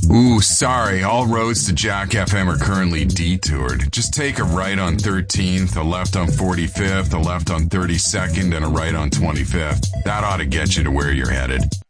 Ooh, sorry. All roads to Jack FM are currently detoured. Just take a right on 13th, a left on 45th, a left on 32nd, and a right on 25th. That ought to get you to where you're headed.